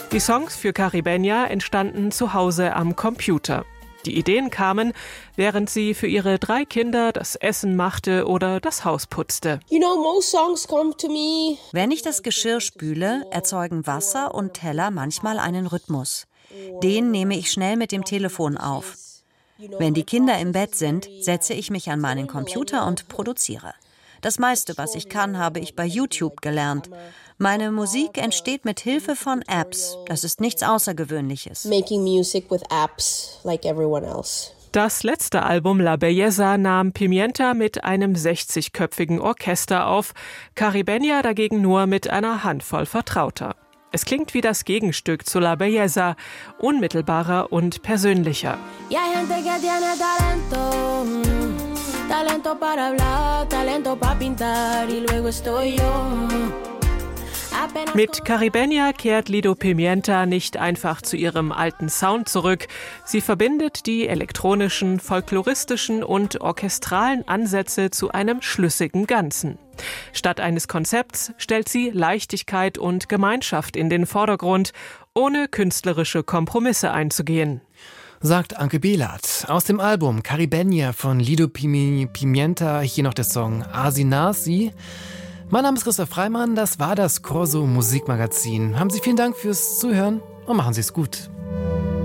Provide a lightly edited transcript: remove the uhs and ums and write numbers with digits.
Die Songs für Caribeña entstanden zu Hause am Computer. Die Ideen kamen, während sie für ihre 3 Kinder das Essen machte oder das Haus putzte. Wenn ich das Geschirr spüle, erzeugen Wasser und Teller manchmal einen Rhythmus. Den nehme ich schnell mit dem Telefon auf. Wenn die Kinder im Bett sind, setze ich mich an meinen Computer und produziere. Das meiste, was ich kann, habe ich bei YouTube gelernt. Meine Musik entsteht mit Hilfe von Apps. Das ist nichts Außergewöhnliches. Das letzte Album La Belleza nahm Pimienta mit einem 60-köpfigen Orchester auf, Caribeña dagegen nur mit einer Handvoll Vertrauter. Es klingt wie das Gegenstück zu La Belleza, unmittelbarer und persönlicher. Talento para hablar, talento para pintar y luego estoy yo. Mit Caribeña kehrt Lido Pimienta nicht einfach zu ihrem alten Sound zurück. Sie verbindet die elektronischen, folkloristischen und orchestralen Ansätze zu einem schlüssigen Ganzen. Statt eines Konzepts stellt sie Leichtigkeit und Gemeinschaft in den Vordergrund, ohne künstlerische Kompromisse einzugehen. Sagt Anke Behlert. Aus dem Album Caribeña von Lido Pimienta hier noch der Song Asinasi. Mein Name ist Christoph Freimann, das war das Corso Musikmagazin. Haben Sie vielen Dank fürs Zuhören und machen Sie es gut.